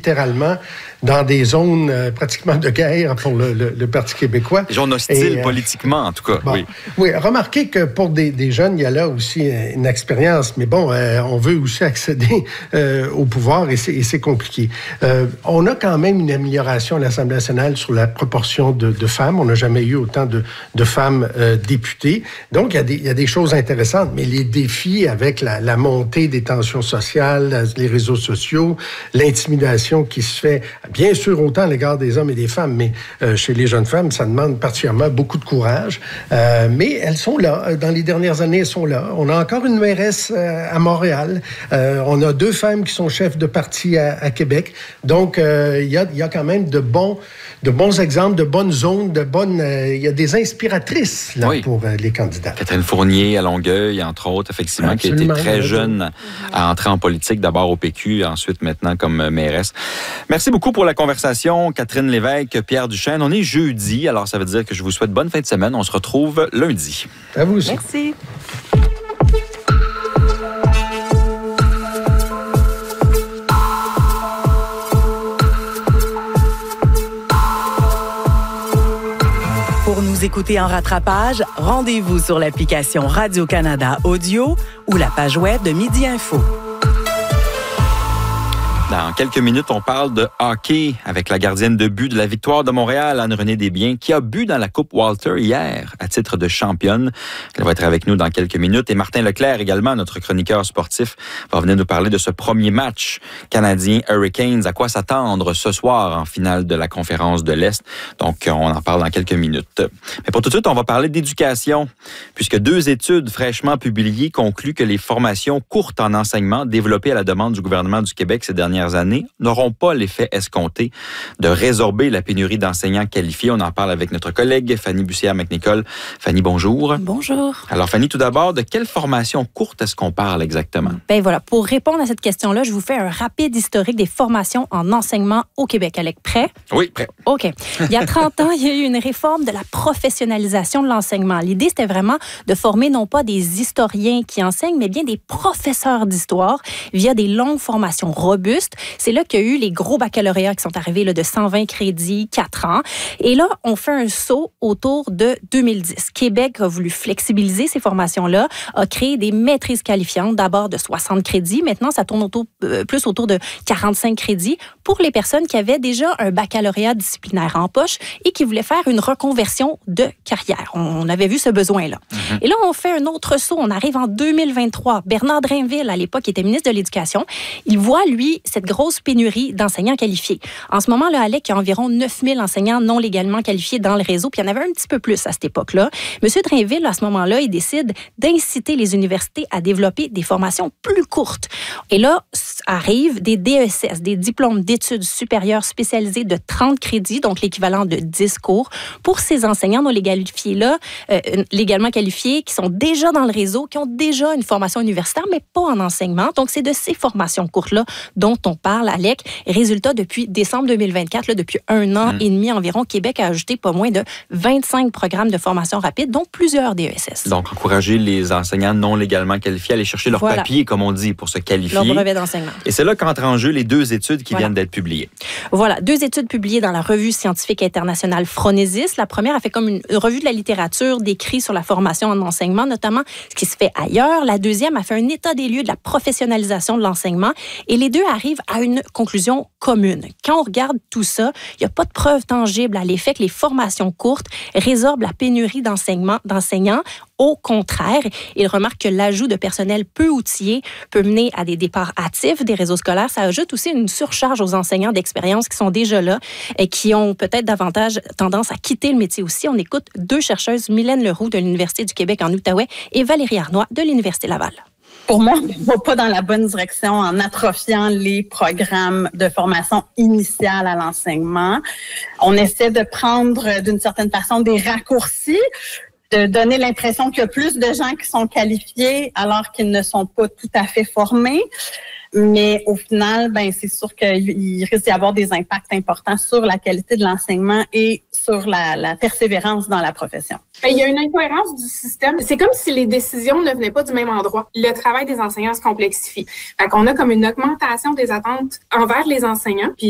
littéralement dans des zones pratiquement de guerre pour le Parti québécois. Des zones hostiles politiquement, en tout cas. Bon, oui, remarquez que pour des jeunes, il y a là aussi une expérience. Mais bon, on veut aussi accéder au pouvoir et c'est compliqué. On a quand même une amélioration à l'Assemblée nationale sur la proportion de femmes. On n'a jamais eu autant de femmes députées. Donc, il y a des choses intéressantes, mais les défis avec la montée des tensions sociales, les réseaux sociaux, l'intimidation qui se fait, bien sûr, autant à l'égard des hommes et des femmes, mais chez les jeunes femmes, ça demande particulièrement beaucoup de courage. Mais elles sont là. Dans les dernières années, elles sont là. On a encore une mairesse à Montréal. On a 2 femmes qui sont chefs de parti à Québec. Donc, il y a quand même de bons exemples, de bonnes zones, il y a des inspiratrices là, pour les candidats. Catherine Fournier à Longueuil, entre autres, effectivement, absolument, qui a été très jeune à entrer en politique, d'abord au PQ, ensuite maintenant comme mairesse. Merci beaucoup pour la conversation, Catherine Lévesque, Pierre Duchesne. On est jeudi, alors ça veut dire que je vous souhaite bonne fin de semaine. On se retrouve lundi. À vous aussi. Merci. Pour nous écouter en rattrapage, rendez-vous sur l'application Radio-Canada Audio ou la page web de Midi Info. Dans quelques minutes, on parle de hockey avec la gardienne de but de la victoire de Montréal, Anne-Renée Desbiens, qui a bu dans la Coupe Walter hier à titre de championne. Elle va être avec nous dans quelques minutes. Et Martin Leclerc également, notre chroniqueur sportif, va venir nous parler de ce premier match canadien Hurricanes. À quoi s'attendre ce soir en finale de la conférence de l'Est. Donc, on en parle dans quelques minutes. Mais pour tout de suite, on va parler d'éducation, puisque 2 études fraîchement publiées concluent que les formations courtes en enseignement développées à la demande du gouvernement du Québec ces dernières années n'auront pas l'effet escompté de résorber la pénurie d'enseignants qualifiés. On en parle avec notre collègue Fanny Bussière-McNicol. Fanny, bonjour. Bonjour. Alors Fanny, tout d'abord, de quelle formation courte est-ce qu'on parle exactement? Ben voilà, pour répondre à cette question-là, je vous fais un rapide historique des formations en enseignement au Québec. Alec, prêt? Oui, prêt. OK. Il y a 30 ans, il y a eu une réforme de la professionnalisation de l'enseignement. L'idée, c'était vraiment de former non pas des historiens qui enseignent, mais bien des professeurs d'histoire via des longues formations robustes. C'est là qu'il y a eu les gros baccalauréats qui sont arrivés là, de 120 crédits, 4 ans. Et là, on fait un saut autour de 2010. Québec a voulu flexibiliser ces formations-là, a créé des maîtrises qualifiantes, d'abord de 60 crédits. Maintenant, ça tourne plus autour de 45 crédits pour les personnes qui avaient déjà un baccalauréat disciplinaire en poche et qui voulaient faire une reconversion de carrière. On avait vu ce besoin-là. Et là, on fait un autre saut. On arrive en 2023. Bernard Drainville, à l'époque, était ministre de l'Éducation. Il voit, lui, cette grosse pénurie d'enseignants qualifiés. En ce moment, là, Alec, il y a environ 9000 enseignants non légalement qualifiés dans le réseau, puis il y en avait un petit peu plus à cette époque-là. Monsieur Drainville, à ce moment-là, il décide d'inciter les universités à développer des formations plus courtes. Et là, arrivent des DESS, des diplômes d'études supérieures spécialisés de 30 crédits, donc l'équivalent de 10 cours, pour ces enseignants non légalement qualifiés, qui sont déjà dans le réseau, qui ont déjà une formation universitaire, mais pas en enseignement. Donc, c'est de ces formations courtes-là dont on parle, Alec. Résultat, depuis décembre 2024, là, depuis 1 an et demi environ, Québec a ajouté pas moins de 25 programmes de formation rapide, dont plusieurs DESS. Donc, encourager les enseignants non légalement qualifiés à aller chercher leur papier, comme on dit, pour se qualifier. Leur brevet d'enseignement. Et c'est là qu'entrent en jeu les 2 études qui viennent d'être publiées. Voilà, 2 études publiées dans la revue scientifique internationale Phronesis. La première a fait comme une revue de la littérature d'écrits sur la formation en enseignement, notamment ce qui se fait ailleurs. La deuxième a fait un état des lieux de la professionnalisation de l'enseignement. Et les 2 arrivent à une conclusion commune. Quand on regarde tout ça, il n'y a pas de preuve tangible à l'effet que les formations courtes résorbent la pénurie d'enseignants. Au contraire, il remarque que l'ajout de personnel peu outillé peut mener à des départs hâtifs des réseaux scolaires. Ça ajoute aussi une surcharge aux enseignants d'expérience qui sont déjà là et qui ont peut-être davantage tendance à quitter le métier aussi. On écoute 2 chercheuses, Mylène Leroux de l'Université du Québec en Outaouais et Valérie Arnois de l'Université Laval. Pour moi, on ne va pas dans la bonne direction en atrophiant les programmes de formation initiale à l'enseignement. On essaie de prendre, d'une certaine façon, des raccourcis, de donner l'impression qu'il y a plus de gens qui sont qualifiés alors qu'ils ne sont pas tout à fait formés. Mais au final, c'est sûr qu'il risque d'y avoir des impacts importants sur la qualité de l'enseignement et sur la persévérance dans la profession. Il y a une incohérence du système. C'est comme si les décisions ne venaient pas du même endroit. Le travail des enseignants se complexifie. Fait qu'on a comme une augmentation des attentes envers les enseignants. Puis